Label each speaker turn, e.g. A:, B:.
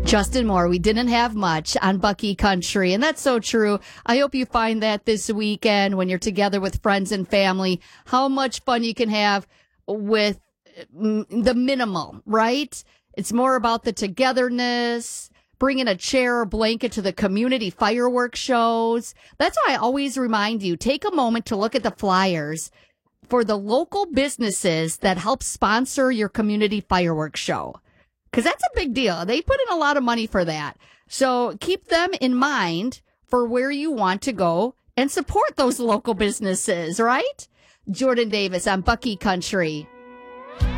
A: Justin Moore, we didn't have much on Bucky Country, and that's so true. I hope you find that this weekend when you're together with friends and family, how much fun you can have with the minimal, right? It's more about the togetherness, bringing a chair or blanket to the community fireworks shows. That's why I always remind you, take a moment to look at the flyers for the local businesses that help sponsor your community fireworks show. Because that's a big deal. They put in a lot of money for that. So keep them in mind for where you want to go and support those local businesses, right? Jordan Davis on Bucky Country.